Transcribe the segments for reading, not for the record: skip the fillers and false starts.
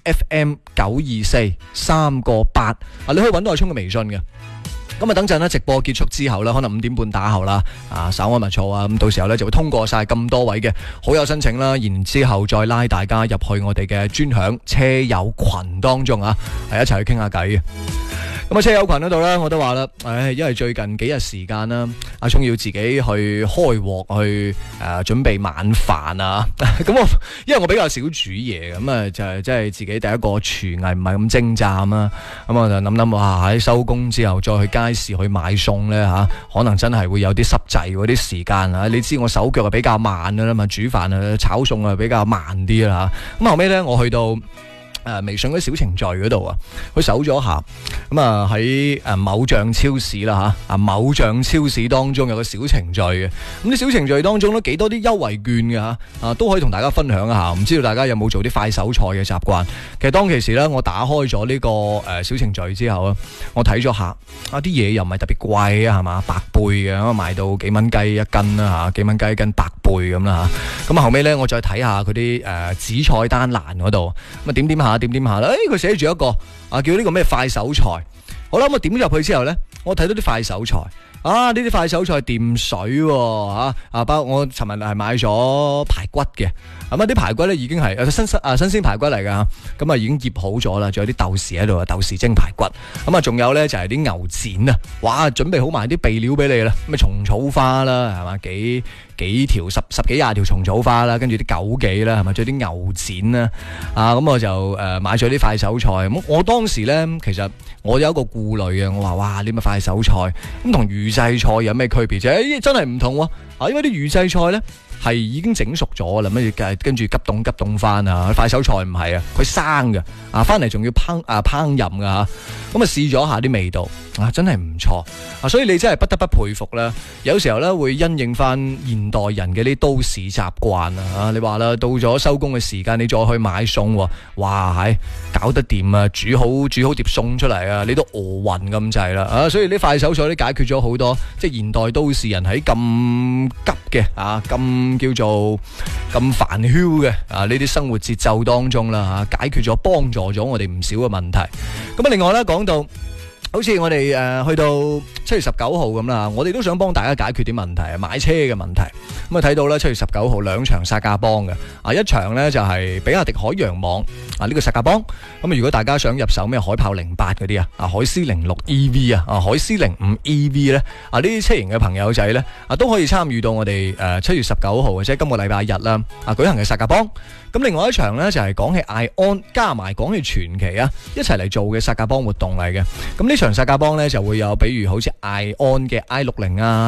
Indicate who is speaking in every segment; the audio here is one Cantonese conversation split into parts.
Speaker 1: FM924 3個8，你可以揾到阿聰嘅微信嘅。咁啊，等陣咧直播結束之後咧，可能5點半打後啦，稍安勿躁啊，咁到時候咧就會通過晒咁多位嘅好友申請啦，然之後再拉大家入去我哋嘅專享車友群當中啊，係一齊去傾下偈嘅。咁啊，車友群嗰度咧，我都話啦，因為最近幾日時間啦，阿聰要自己去開鑊去準備晚飯啊。咁因為我比較少煮嘢，咁啊就係即係自己第一個廚藝唔係咁精湛啦。咁我就諗哇，喺收工之後再去街市去買餸咧可能真係會有啲濕滯嗰啲時間啊。你知我手腳係比較慢噶啦嘛，煮飯啊炒餸啊比較慢啲啦嚇。咁後尾咧我去到微信嗰啲小程序嗰度啊，佢搜咗下，咁啊喺某醬超市啦某醬超市當中有個小程序嘅，咁啲小程序當中都幾多啲優惠券嘅都可以同大家分享一下。唔知道大家有冇做啲快手菜嘅習慣？其實當其時咧，我打開咗呢個小程序之後啊，我睇咗下啲嘢又唔係特別貴啊，係嘛，百倍嘅，咁賣到幾蚊雞一斤啦幾蚊雞一斤百倍咁啦咁後尾咧我再睇下佢啲紫菜單欄嗰度，咁啊點下啦，佢寫住一個叫呢個咩快手菜。好啦，咁我點入去之後咧，我睇到啲快手菜呢啲快手菜掂水喎包括我尋日係買咗排骨嘅，咁啲排骨咧已經係新鮮排骨嚟噶，咁啊已經醃好咗啦，仲有啲豆豉喺度啊，豆豉蒸排骨，咁啊仲有咧就係啲牛展啊，哇準備好埋啲備料俾你啦，咁啊蟲草花啦係嘛，幾條十幾廿條蟲草花啦，跟住啲枸杞啦係咪，仲有啲牛展啦咁我就買咗啲快手菜。咁我當時咧其實我有一個顧慮嘅，我話哇呢乜快手菜咁同預製菜有咩區別啫？真係唔同喎因為啲預製菜咧係已經整熟咗啦，跟住急凍翻快手菜唔係佢生嘅翻嚟仲要烹飪噶咁試咗下啲味道真係唔錯所以你真係不得不佩服啦。有時候咧會因應翻現代人嘅啲都市習慣你話啦，到咗收工嘅時間，你再去買餸哇搞得掂煮好碟餸出嚟你都餓暈咁滯啦所以啲快手菜都解決咗好多即係現代都市人喺咁急嘅咁叫做咁煩囂嘅呢啲生活節奏當中啦解決咗幫助咗我哋唔少嘅問題。咁另外咧講到好似我哋去到7月19號咁啦，我哋都想幫大家解決啲問題，買車嘅問題。咁睇到咧7月19號2場薩價幫嘅一場呢就係比亞迪海洋網呢個薩價幫。咁如果大家想入手咩海豹08嗰啲海獅06 EV 海獅05 EV 咧呢啲車型嘅朋友仔呢都可以參與到我哋7月19號即係今個禮拜日啦舉行嘅薩價幫。咁另外一場呢，就係廣汽埃安加埋廣汽傳祺一齊嚟做嘅薩價幫活動嚟嘅。咁呢場薩價幫呢，就會有比如好似埃安嘅 I60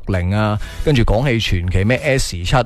Speaker 1: N60 跟住廣汽傳祺咩 S7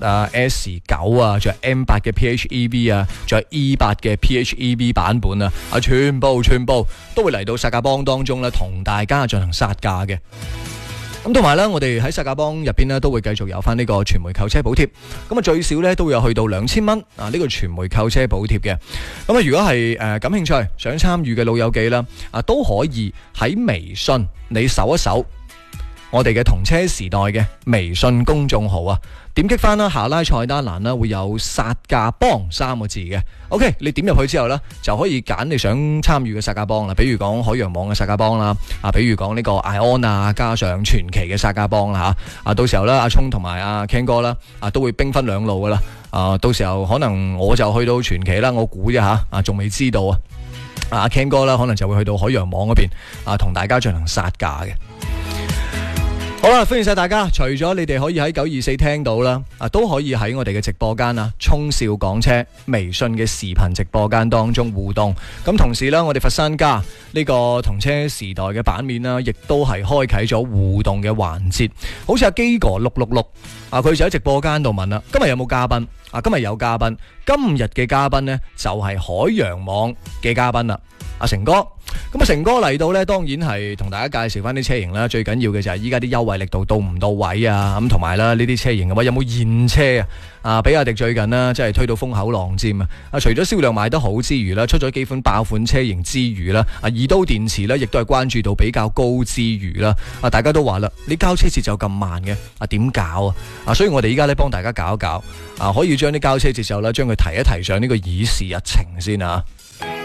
Speaker 1: S9 仲有 M8 嘅 PHEV 仲有 E8 嘅 PHEV 版本全部都會嚟到薩價幫當中咧，同大家進行殺價嘅。咁同埋咧，我哋喺薩價幫入邊咧都會繼續有翻呢個傳媒購車補貼，咁最少咧都有去到2000蚊呢個傳媒購車補貼嘅。咁如果係感興趣想參與嘅老友記啦都可以喺微信你搜一搜我哋嘅同車時代嘅微信公眾號點擊翻啦，下拉菜單欄啦會有薩價幫3個字嘅。OK， 你點入去之後呢，就可以揀你想參與嘅薩價幫啦，比如講海洋網嘅薩價幫啦，比如講呢個埃安加上傳祺嘅薩價幫啦到時候咧阿聰同埋阿 Ken 哥啦都會兵分兩路噶啦到時候可能我就去到傳祺啦，我估啫仲未知道阿 Ken 哥啦可能就會去到海洋網嗰邊同大家進行殺價嘅。好啦，歡迎晒大家。除咗你哋可以喺924聽到啦，都可以喺我哋嘅直播間聰少講車微信嘅視頻直播間當中互動。咁同時呢，我哋佛山家呢個同車時代嘅版面啦，亦都係開啟咗互動嘅環節。好似阿基哥666佢就喺直播間度問啦，今日有冇嘉賓？今日有嘉賓，今日嘅嘉賓呢，就係海洋網嘅嘉賓啦，阿成哥。咁成哥嚟到呢，當然係同大家介紹翻啲車型啦。最緊要嘅就係依家啲優惠力度到唔到位咁同埋啦呢啲車型嘅話有冇現車比亞迪最近啦真係推到風口浪尖除咗銷量賣得好之餘啦，出咗幾款爆款車型之餘啦二刀電池呢亦都係關注度比較高之餘啦大家都話啦，你交車節奏咁慢嘅點搞所以我哋依家呢幫大家搞一搞可以將啲交車節奏啦將佢提一提上呢個議事日程先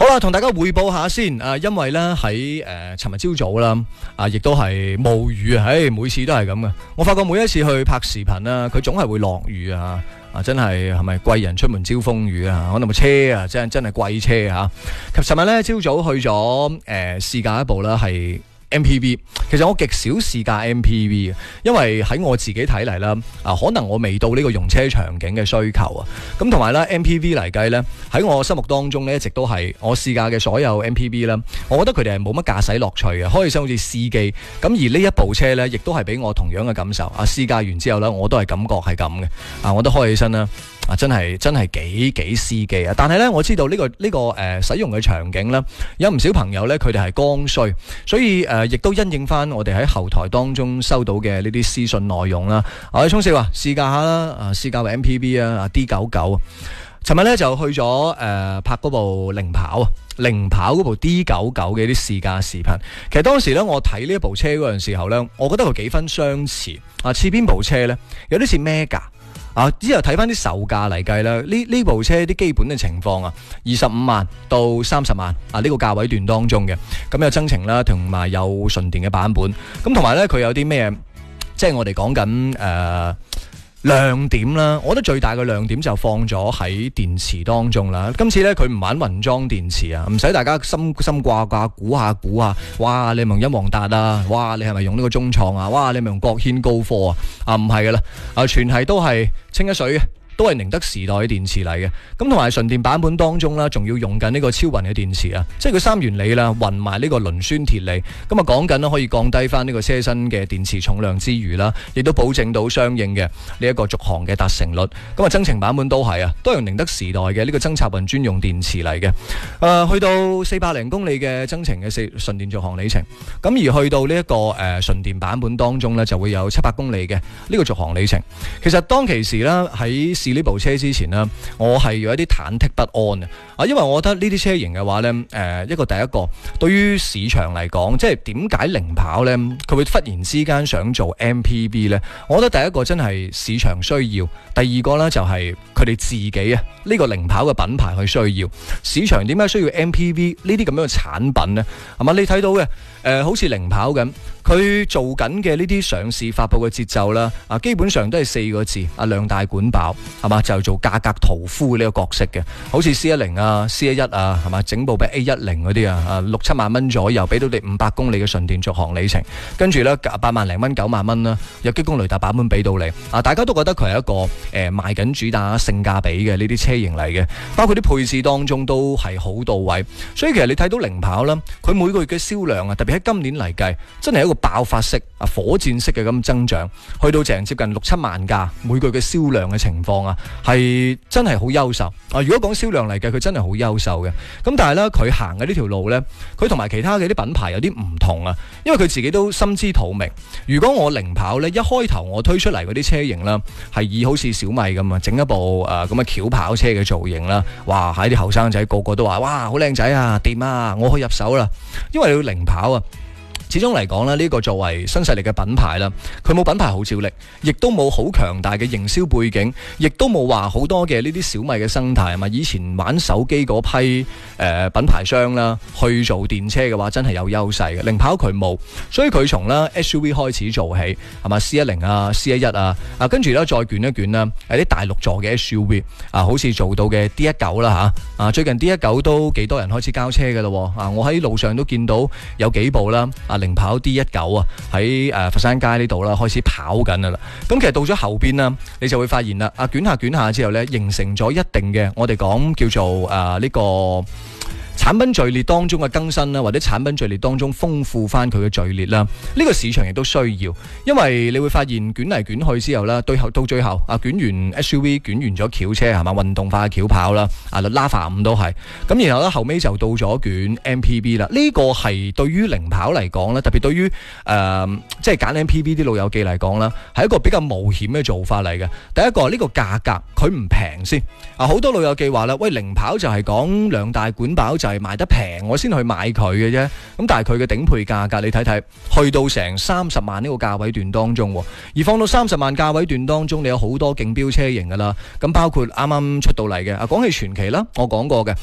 Speaker 1: 好啦，同大家匯報下先。因為咧喺尋日朝早啦，亦都係冒雨啊！每次都係咁嘅。我發覺每一次去拍視頻啦，佢總係會落雨啊！真係咪貴人出門招風雨啊？可能部車啊，真係貴車啊！尋日咧朝早去咗試駕一部啦，係MPV。其實我極少試駕 MPV 嘅，因為喺我自己睇嚟啦，可能我未到呢個用車場景嘅需求啊。咁同埋咧 MPV 嚟計咧，喺我心目當中咧一直都係我試駕嘅所有 MPV 啦。我覺得佢哋係冇乜駕駛樂趣嘅，可以好似司機咁。而呢一部車咧，亦都係俾我同樣嘅感受。試駕完之後咧，我都係感覺係咁嘅。我都開起身啦。真係幾司機啊！但係咧，我知道呢個使用嘅場景咧，有唔少朋友咧，佢哋係剛需，所以亦都因應翻我哋喺後台當中收到嘅呢啲私信內容啦。我哋聰少話試駕下啦，試駕為 MPV 啊 D99。尋日咧就去咗拍嗰部零跑嗰部 D99 嘅啲試駕視頻。其實當時咧我睇呢一部車嗰陣時候咧，我覺得佢幾分相似似邊部車咧？有啲似 Mega。之後睇翻啲售價嚟計啦，呢部車啲基本嘅情況25萬到30萬呢個價位段當中嘅，咁有增程啦，同埋有純電嘅版本，咁同埋咧佢有啲咩，即係我哋講緊亮點啦，我覺得最大嘅亮點就放咗喺電池當中啦。今次咧佢唔玩混裝電池啊，唔使大家心掛估下，哇你係咪用一旺達啊？哇你係咪用呢個中創啊？哇你係咪用國軒高科啊？唔係噶啦，全係都係清一水嘅。都係寧德時代嘅電池嚟嘅，咁同埋純電版本當中啦，仲要用緊呢個超混嘅電池啊，即係佢三元鋰啦，混埋呢個磷酸鐵鋰，咁啊講緊啦，可以降低翻呢個車身嘅電池重量之餘啦，亦都保證到相應嘅呢一個續航嘅達成率。咁啊增程版本都係都係用寧德時代嘅呢個增插混專用電池嚟嘅，去到400零公里嘅增程嘅純電續航里程，咁而去到呢一個純電版本當中呢，就會有700公里嘅呢個續航里程。其實當其時啦喺試呢部車之前呢，我係有一啲忐忑不安啊，因為我覺得呢啲車型嘅話呢，第一個對於市場嚟講，即係點解零跑呢？佢會忽然之間想做 MPV 呢？我覺得第一個真係市場需要，第二個呢就係佢哋自己呢個零跑嘅品牌去需要。市場點解需要 MPV 呢啲咁樣嘅產品呢？係嘛？你睇到嘅好似零跑咁，佢做緊嘅呢啲上市發佈嘅節奏啦，基本上都係4個字，量大管飽。係嘛，就做價格屠夫呢個角色嘅，好似 C10 C11 係嘛，整部俾 A10嗰啲6-7萬蚊左右，俾到你500公里嘅純電續航里程，跟住咧8萬零蚊9萬蚊啦，有激光雷達版本俾到你大家都覺得佢係一個賣緊主打性價比嘅呢啲車型嚟嘅，包括啲配置當中都係好到位，所以其實你睇到零跑啦，佢每個月嘅銷量特別喺今年嚟計，真係一個爆發式火箭式嘅咁增長，去到接近6-7萬架每個月嘅銷量嘅情況係真係好優秀如果講銷量嚟計，佢真係好優秀嘅。咁但係呢，佢行嘅呢條路呢，佢同埋其他嘅啲品牌有啲唔同因為佢自己都心知肚明。如果我零跑呢，一開頭我推出嚟嗰啲車型啦，係以好似小米咁整一部咁嘅轎跑車嘅造型啦，哇！喺啲後生仔個個都話哇好靚仔掂我可以入手啦。因為你要零跑始終嚟講呢個作為新勢力嘅品牌啦，佢冇品牌號召力，亦都冇好強大嘅營銷背景，亦都冇話好多嘅呢啲小米嘅生態以前玩手機嗰批品牌商啦，去做電車嘅話，真係有優勢嘅。零跑佢冇，所以佢從啦 SUV 開始做起，係嘛 C10 C11 跟住咧再捲一捲啦，有啲大6座嘅 SUV 好似做到嘅 D19 啦最近 D19 都幾多人開始交車嘅咯我喺路上都見到有幾部啦零跑 D19 喺佛山街呢度啦，開始跑緊啦。咁其實到咗後邊啦，你就會發現啦，捲下之後呢，形成咗一定嘅我哋講叫做呢個產品序列當中嘅更新啦，或者產品序列當中豐富翻佢嘅序列啦，呢個市場亦都需要，因為你會發現捲嚟捲去之後啦，到最後捲完 SUV 捲完咗轎車係嘛，運動化嘅轎跑啦，Lava 5都係，咁然後咧後尾就到咗捲 MPV 啦，呢個係對於零跑嚟講咧，特別對於即係揀 MPV 啲老友記嚟講啦，係一個比較冒險嘅做法嚟嘅。第一個呢個價格佢唔平先，好多老友記話啦，喂零跑就係講量大管飽。就係賣得平，我先去買佢嘅啫。咁但係佢嘅頂配價格，你睇睇，去到成30萬呢個價位段當中，而放到30萬價位段當中，你有好多競標車型噶啦。咁包括啱啱出到嚟嘅，講起傳祺啦，我講過嘅。